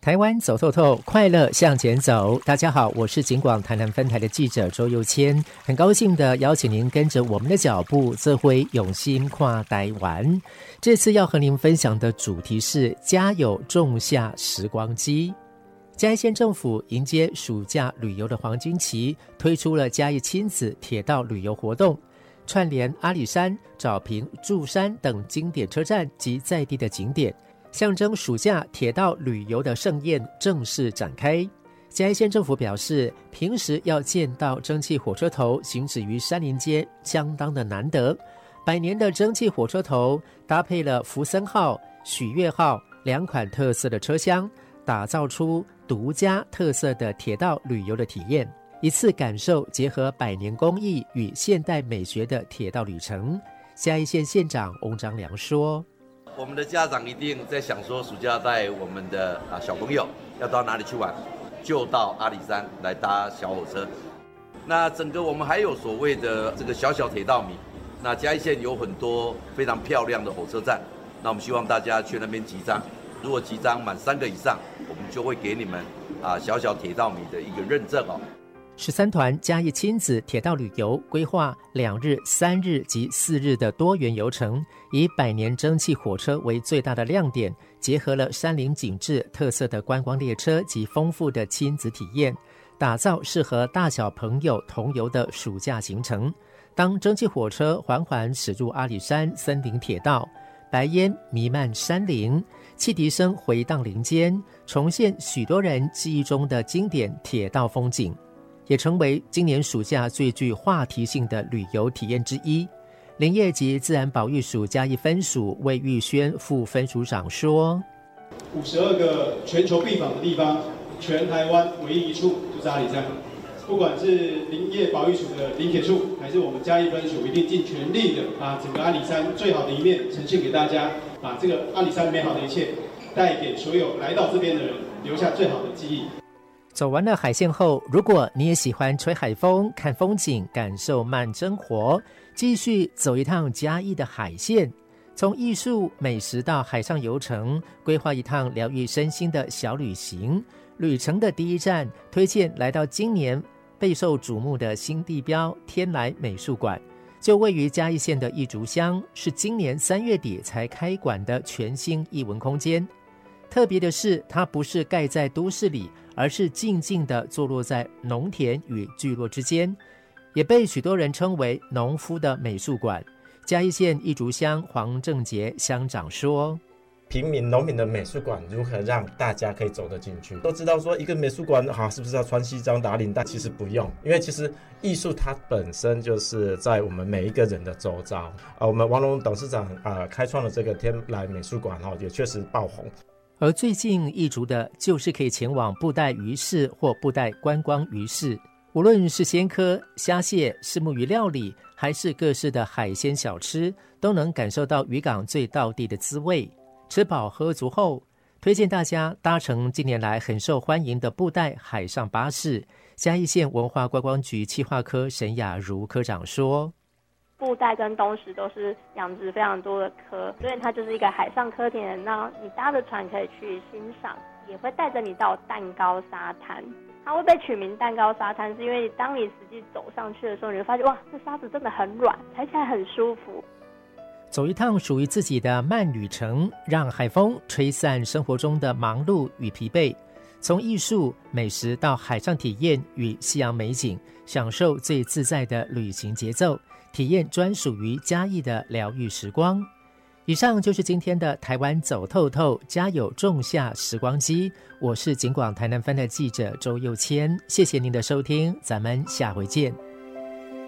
台湾走透透，快乐向前走。大家好，我是警广台南分台的记者周佑谦，很高兴的邀请您跟着我们的脚步，这回用心跨台湾。这次要和您分享的主题是家有仲夏时光机。嘉义县政府迎接暑假旅游的黄金期，推出了嘉义亲子铁道旅游活动，串联阿里山、沼平、祝山等经典车站及在地的景点，象征暑假铁道旅游的盛宴正式展开。嘉义县政府表示，平时要见到蒸汽火车头行驶于山林间相当的难得，100年的蒸汽火车头搭配了福森号、许悦号2款特色的车厢，打造出独家特色的铁道旅游的体验，一次感受结合100年工艺与现代美学的铁道旅程。嘉义县县长翁章良说， 我们的家长一定在想说，暑假带我们的小朋友要到哪里去玩，就到阿里山来搭小火车。那整个我们还有所谓的这个小小铁道迷，那嘉义县有很多非常漂亮的火车站，那我们希望大家去那边集章，如果集章满3个以上，我们就会给你们小小铁道迷的一个认证哦。 13团嘉义亲子铁道旅游规划2日、3日及4日的多元游程，以100年蒸汽火车为最大的亮点，结合了山林景致、特色的观光列车及丰富的亲子体验，打造适合大小朋友同游的暑假行程。当蒸汽火车缓缓驶入阿里山森林铁道，白烟弥漫山林，汽笛声回荡林间，重现许多人记忆中的经典铁道风景，也成为今年暑假最具话题性的旅游体验之一。林业及自然保育署嘉义分署魏玉轩副分署长说 ，52个全球必访的地方，全台湾唯一一处就是阿里山。不管是林业保育署的林铁处，还是我们嘉义分署，一定尽全力的把整个阿里山最好的一面呈现给大家，把这个阿里山美好的一切带给所有来到这边的人，留下最好的记忆。 走完了海线后，如果你也喜欢吹海风、看风景、感受慢生活，继续走一趟嘉义的海线，从艺术、美食到海上游程，规划一趟疗愈身心的小旅行。旅程的第一站，推荐来到今年备受瞩目的新地标天来美术馆，就位于嘉义县的义竹乡，是今年3月底才开馆的全新艺文空间。特别的是，它不是盖在都市里，而是静静地坐落在农田与聚落之间，也被许多人称为农夫的美术馆。嘉义县义竹乡黄正杰乡长说， 平民农民的美术馆如何让大家可以走得进去？都知道说一个美术馆是不是要穿西装打领带？其实不用，因为其实艺术它本身就是在我们每一个人的周遭。我们王龙董事长开创了这个天来美术馆也确实爆红。 而最近义竹的就是可以前往布袋鱼市或布袋观光鱼市，无论是鲜蚵、虾蟹、虱目鱼料理，还是各式的海鲜小吃，都能感受到渔港最道地的滋味。吃饱喝足后，推荐大家搭乘近年来很受欢迎的布袋海上巴士。嘉义县文化观光局企划科沈雅茹科长说， 布袋跟东石都是养殖非常多的蚵，所以它就是一个海上蚵田，那你搭着船可以去欣赏，也会带着你到蛋糕沙滩。它会被取名蛋糕沙滩，是因为当你实际走上去的时候，你会发现哇，这沙子真的很软，踩起来很舒服。 走一趟属于自己的慢旅程，让海风吹散生活中的忙碌与疲惫，从艺术、美食到海上体验与夕阳美景，享受最自在的旅行节奏，体验专属于嘉义的疗愈时光。以上就是今天的台湾走透透，家有仲夏时光机。我是警广台南分的记者周佑谦，谢谢您的收听，咱们下回见。